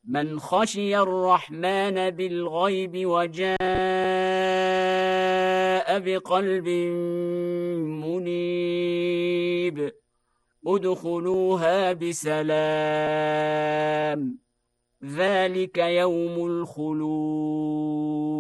من خشي الرحمن بالغيب وجاء بقلب منيب ادخلوها بسلام ذلك يوم الخلود